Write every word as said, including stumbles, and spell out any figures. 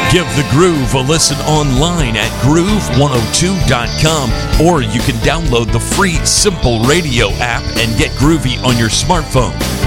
Give The Groove a listen online at groove one oh two dot com, or you can download the free Simple Radio app and get groovy on your smartphone.